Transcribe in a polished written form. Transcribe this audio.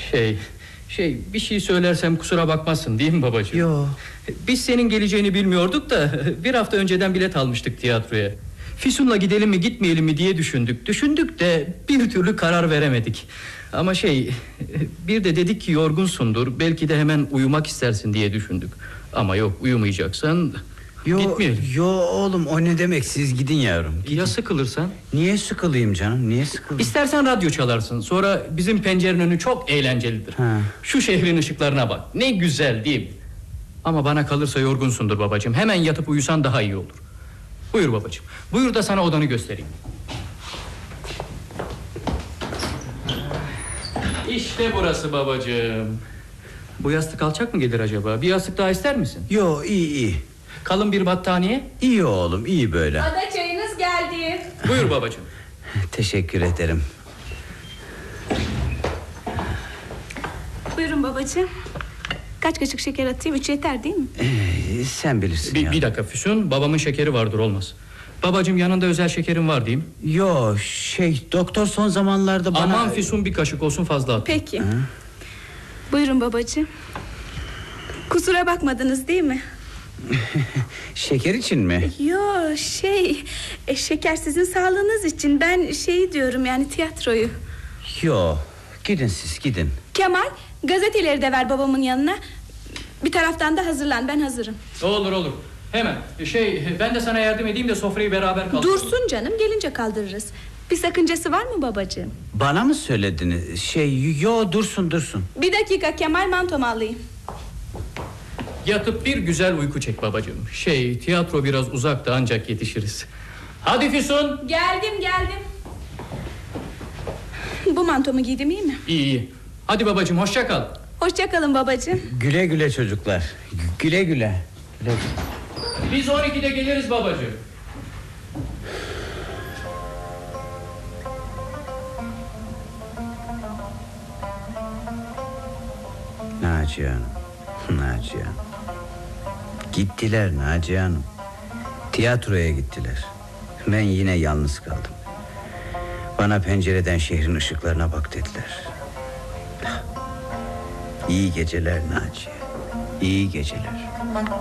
Bir şey söylersem kusura bakmazsın değil mi babacığım? Yo. Biz senin geleceğini bilmiyorduk da bir hafta önceden bilet almıştık tiyatroya. Füsun'la gidelim mi gitmeyelim mi diye düşündük de bir türlü karar veremedik. Ama bir de dedik ki yorgunsundur, belki de hemen uyumak istersin diye düşündük. Ama yok, uyumayacaksan gitmeyelim. Yo oğlum, o ne demek, siz gidin yavrum, gidin. Ya sıkılırsan? Niye sıkılayım canım, niye sıkılayım? İstersen radyo çalarsın, sonra bizim pencerenin önü çok eğlencelidir. Şu şehrin ışıklarına bak, ne güzel değil mi? Ama bana kalırsa yorgunsundur babacığım, hemen yatıp uyusan daha iyi olur. Buyur babacığım, buyur da sana odanı göstereyim. İşte burası babacığım. Bu yastık alçak mı gelir acaba? Bir yastık daha ister misin? Yo, iyi. Kalın bir battaniye? İyi oğlum, iyi böyle. Ada çayınız geldi. Buyur babacığım. Teşekkür ederim. Buyurun babacığım. Kaç kaşık şeker atayım? 3 yeter değil mi? Sen bilirsin ya. Bir dakika Füsun, babamın şekeri vardır, olmaz. Babacığım, yanında özel şekerin var değil mi? Yo, doktor son zamanlarda bana... Aman Füsun, bir kaşık olsun, fazla at. Peki. Buyurun babacığım. Kusura bakmadınız değil mi? Şeker için mi? Yo, şeker sizin sağlığınız için. Ben diyorum, yani tiyatroyu. Yo, gidin siz, gidin. Kemal, gazeteleri de ver babamın yanına. Bir taraftan da hazırlan, ben hazırım. Olur, hemen. Ben de sana yardım edeyim de sofrayı beraber kaldıralım. Dursun canım, gelince kaldırırız. Bir sakıncası var mı babacığım? Bana mı söylediniz? Yo, dursun. Bir dakika Kemal, mantomu alayım. Yatıp bir güzel uyku çek babacığım. Tiyatro biraz uzakta, ancak yetişiriz. Hadi Füsun. Geldim. Bu mantomu giydim, iyi mi? İyi. Hadi babacığım, hoşça kal. Hoşça kalın babacığım. Güle güle çocuklar. Güle. Biz 12'de geliriz babacığım. Naciye Hanım. Gittiler Naciye Hanım. Tiyatroya gittiler. Ben yine yalnız kaldım. Bana pencereden şehrin ışıklarına bak dediler. İyi geceler Naciye. İyi geceler.